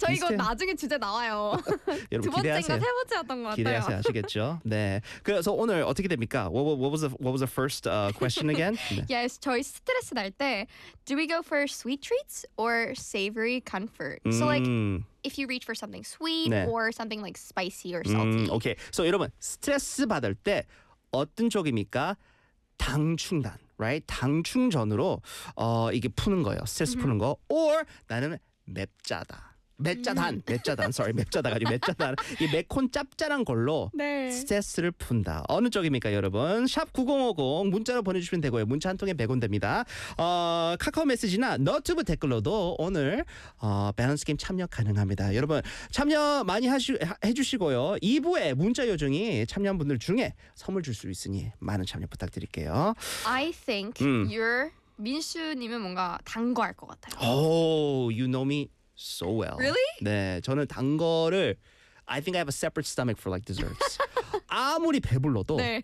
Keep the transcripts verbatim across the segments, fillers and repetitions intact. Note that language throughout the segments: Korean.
저 이거 비슷해요. 나중에 주제 나와요. 두 여러분 번째인가 기대하세요. 세 번째였던 것 같아요. 기대하세요. 아시겠죠? 네. 그래서 오늘 어떻게 됩니까? What, what was the what was the first uh, question again? 네. Yes, 저희 스트레스 날 때 do we go for sweet treats or savory comfort? So like 음, if you reach for something sweet 네. or something like spicy or salty. 음, 오케이. So 여러분 스트레스 받을 때 어떤 쪽입니까? 당 충전, right? 당 충전으로 어 이게 푸는 거예요. 스트레스 푸는 거. Or 나는 맵짜다. 맵짜단, 맵짜단, sorry, 맵짜다가 아니고 맵짜단. 이 매콤 짭짤한 걸로 네. 스트레스를 푼다. 어느 쪽입니까, 여러분? 샵 구공오공 문자로 보내주시면 되고요. 문자 한 통에 백 원 됩니다. 어, 카카오 메시지나 너튜브 댓글로도 오늘 어, 밸런스 게임 참여 가능합니다. 여러분 참여 많이 하시, 하, 해주시고요. 이 부에 문자 요정이 참여한 분들 중에 선물 줄 수 있으니 많은 참여 부탁드릴게요. I think 음. you're 민슈님은 뭔가 단 거 할 것 같아요. Oh, you know me so well. Really? 네, 저는 단 거를 I think I have a separate stomach for like desserts. 아무리 배불러도 네.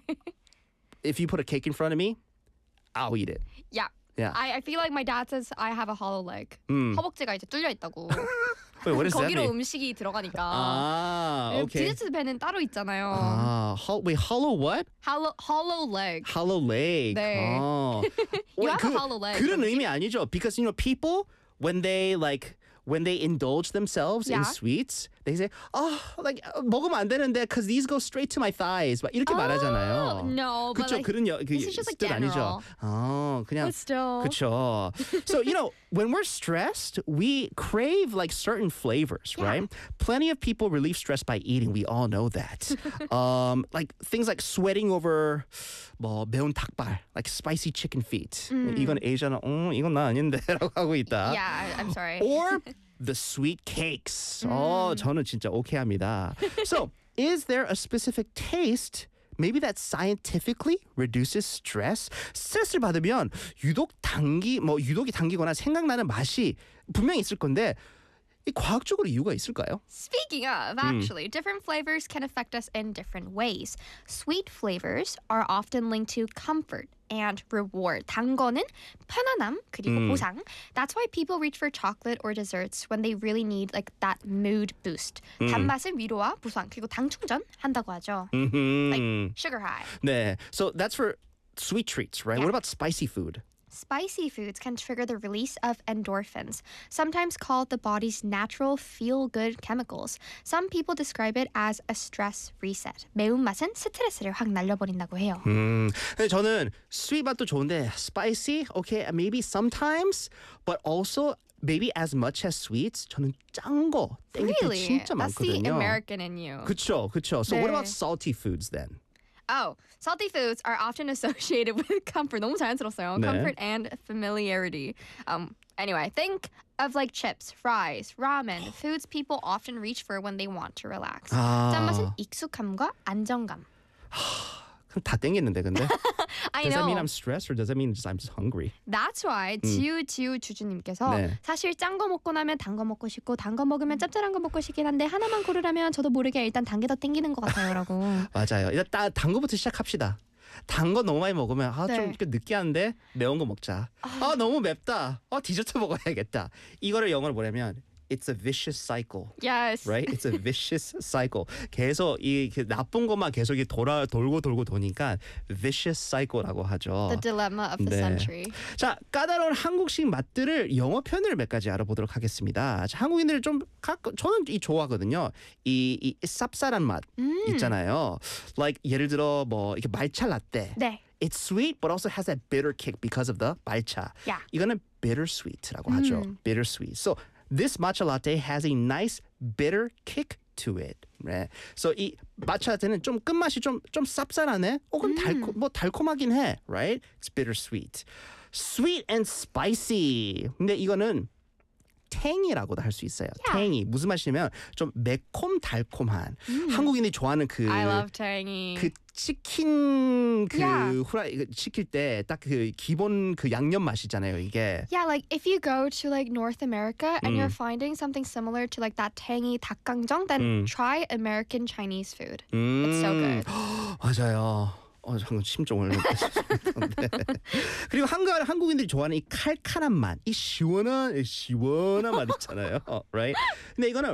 if you put a cake in front of me, I'll eat it. Yeah. Yeah. I, I feel like my dad says I have a hollow leg. 음. 허벅지가 이제 뚫려 있다고. Wait, what does that 거기로 mean? 음식이 들어가니까. 아, okay. 디저트 배는 따로 있잖아요. 아, ho- wait, hollow what? hollow, hollow leg. Hollow leg. 네. 어. You 왜 have a hollow leg. 그런 의미 아니죠? Because you know people when they like when they indulge themselves Yeah. in sweets, they say, "Oh, like 어, 먹으면 안 되는데 because these go straight to my thighs." 막 이렇게 말하잖아요. No, but 그쵸, like, 그런 여, 그 this is just like 뜻 general. 아니죠. 어, 그냥 But still. 그쵸. So, you know, when we're stressed, we crave like certain flavors, Yeah. right? Plenty of people relieve stress by eating. We all know that. um, like things like sweating over 뭐 매운 닭발, like spicy chicken feet. 이건 Asia는 어, 이건 나 아닌데라고 하고 있다. Yeah, I- I'm sorry. Or the sweet cakes. 어, 저는 진짜 오케이 합니다. So, is there a specific taste maybe that scientifically reduces stress? 스트레스를 받으면 유독 당기 뭐 유독이 당기거나 생각나는 맛이 분명히 있을 건데 이 과학적으로 이유가 있을까요? Speaking of, actually, different flavors can affect us in different ways. Sweet flavors are often linked to comfort and reward. 단 거는 편안함 그리고 보상. That's why people reach for chocolate or desserts when they really need like that mood boost. 단맛은 위로와 보상 그리고 당 충전 한다고 하죠. Like sugar high. 네. So that's for sweet treats, right? Yeah. What about spicy food? Spicy foods can trigger the release of endorphins, sometimes called the body's natural feel-good chemicals. Some people describe it as a stress reset. 매운맛은 스트레스를 확 날려버린다고 해요. 음, 근데 저는 sweet 맛도 좋은데 spicy, okay, maybe sometimes, but also maybe as much as sweets. 저는 짠 거 땡길 때 Really? 진짜 That's the 많거든요. American in you. 그쵸, 그쵸. So what 네. about salty foods then? Oh, salty foods are often associated with comfort. 너무 자연스러웠어요. 네. Comfort and familiarity. Um, anyway, think of like chips, fries, ramen, foods people often reach for when they want to relax. 아. 짠맛은 익숙함과 안정감. 그럼 다 땡기는데 근데? I Does that know. mean I'm stressed or does that mean just I'm just hungry? That's why 지우 지우 주주님께서 네. 사실 짠 거 먹고 나면 단 거 먹고 싶고 단 거 먹으면 짭짤한 거 먹고 싶긴 한데 하나만 고르라면 저도 모르게 일단 단 게 더 땡기는 것 같아요라고. 맞아요. 일단 따, 단 거부터 시작합시다. 단 거 너무 많이 먹으면 아, 네. 좀 이렇게 느끼한데 매운 거 먹자. 아, 너무 맵다. 아, 디저트 먹어야겠다. 이거를 영어로 뭐냐면 It's a vicious cycle. Yes. Right? It's a vicious cycle. 계속 이 그 나쁜 것만 계속 이 돌아 돌고 돌고 도니까 vicious cycle라고 하죠. The dilemma of the 네. century. 자, 까다로운 한국식 맛들을 영어 표현을 몇 가지 알아보도록 하겠습니다. 자, 한국인들이 좀 가, 저는 이 좋아하거든요. 이, 이 쌉쌀한 맛 있잖아요. Like 예를 들어 뭐 이렇게 말차 라떼. 네. It's sweet but also has that bitter kick because of the 말차. Yeah. 이거는 bittersweet라고 하죠. Bittersweet. So this matcha latte has a nice bitter kick to it. 네. So 이 matcha 라떼는 좀 끝맛이 좀 좀 쌉쌀하네. 어 그럼 달콤 뭐 달콤하긴 해. Right? It's bittersweet. Sweet and spicy. 근데 이거는 탱이라고도 할 수 있어요. Yeah. 탱이 무슨 맛이냐면 좀 매콤 달콤한 한국인이 좋아하는 그 I love tangy. 그 치킨 그 Yeah. 후라이 이거 시킬 때 딱 그 기본 그 양념 맛이잖아요 이게. Yeah, like if you go to like North America and you're finding something similar to like that tangy 닭강정, then try American Chinese food. It's so good. 맞아요. 어, 방금 심종을 네. 그리고 한국 한국인들이 좋아하는 이 칼칼한 맛, 이 시원한 시원한 맛 있잖아요. right? 근데 이거는